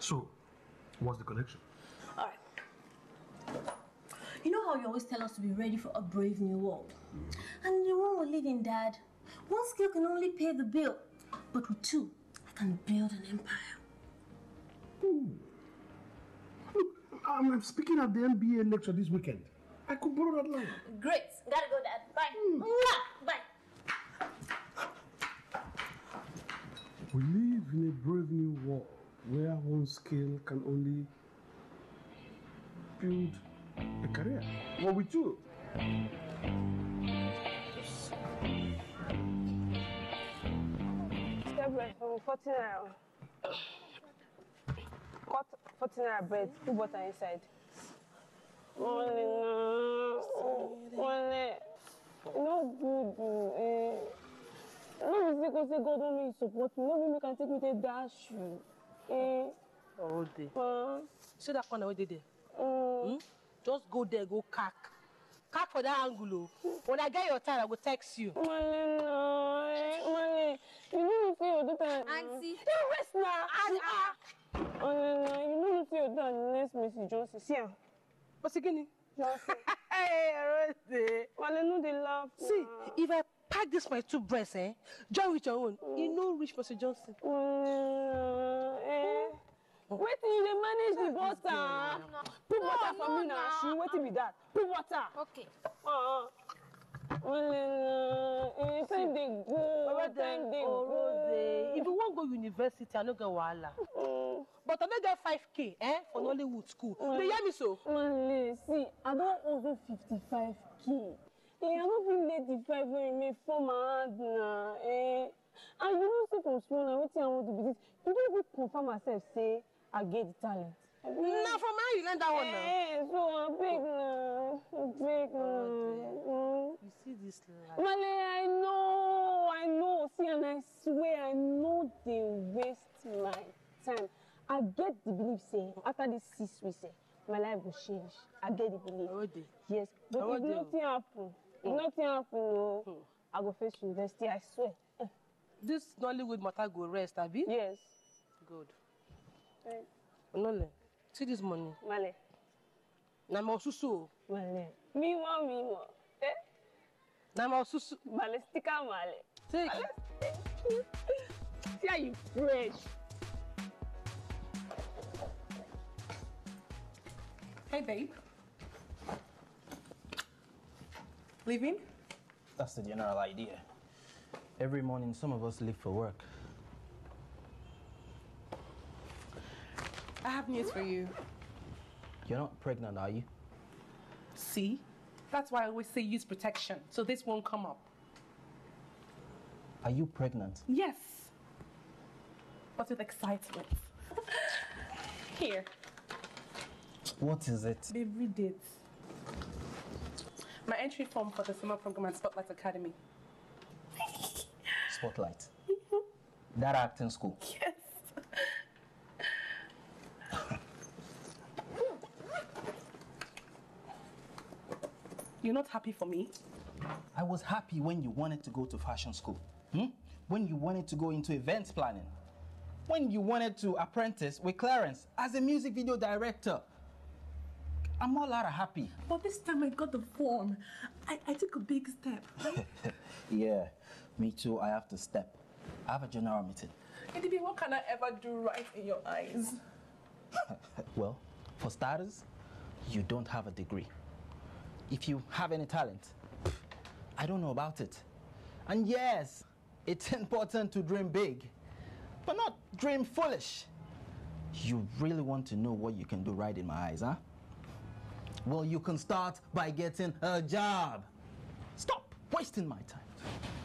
So, what's the connection? All right. You know how you always tell us to be ready for a brave new world? And the one we live in, Dad, one skill can only pay the bill. But with two, I can build an empire. Ooh. Look, I'm speaking at the MBA lecture this weekend. I could borrow that line. Great. Gotta go, Dad. Bye. Bye. We live in a brave new world where one skill can only build a career. What we do? Step bread from 40 naira. Cut 40 naira bread, put butter inside. Money, no good. No be say God don't make support me. No me can take me to dash you. Oh, day. See that corner where they there? Just go there, go cack for that angle. When I get your time, I will text you. Money, you know see your daughter. Auntie. You rest now. You know see your daughter next message Johnson. See her. What's again? Johnson. Hey, Rose. Well, no they laugh. See, if I pack this my two breasts, join with your own. You know rich Mr. Johnson. Wait till you manage the butter. Put butter for me now. She wait till be that. Put butter. Okay. Time they go. Time they go. If you won't go university, I don't get wahala. But I don't get 5K for Nollywood school. They hear me so? See, I don't owe 55K. I don't feel 85 when you make for my hand now. And you don't say from small now, what I want to be this. You don't even confirm myself, say, I get the talent. Now, from how you learn that one now? So I'm big now. You see this life? Male, I know. See, and I swear, I know they waste my time. I get the belief, say, after this 6 weeks, say, my life will change. I get the belief. Yes, but if nothing happen, no, I go face university, I swear. This Nollywood matter go rest, Abi? Yes. Good. Nole, see this money? Male. Na ma osusu. Male. Me more. Na ma osusu. Male, sticker male. Take. See how you fresh. Hey, babe. Leaving? That's the general idea. Every morning, some of us leave for work. I have news for you. You're not pregnant, are you? See? That's why I always say use protection, so this won't come up. Are you pregnant? Yes. But with excitement. Here. What is it? Babe, read it. My entry form for the summer program at Spotlight Academy. Spotlight? That acting school? Yes. You're not happy for me? I was happy when you wanted to go to fashion school. When you wanted to go into events planning. When you wanted to apprentice with Clarence as a music video director. I'm all out of happy. But this time I got the form. I took a big step. Yeah, me too. I have to step. I have a general meeting. Edibi, what can I ever do right in your eyes? Well, for starters, you don't have a degree. If you have any talent, I don't know about it. And yes, it's important to dream big, but not dream foolish. You really want to know what you can do right in my eyes, huh? Well, you can start by getting a job. Stop wasting my time.